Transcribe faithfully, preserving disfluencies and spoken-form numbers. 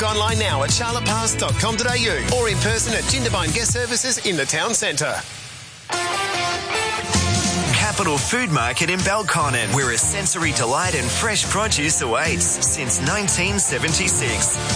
Online now at charlotte pass dot com dot a u or in person at Jindabyne Guest Services in the town centre. Capital Food Market in Belconnen, where a sensory delight and fresh produce awaits since nineteen seventy-six.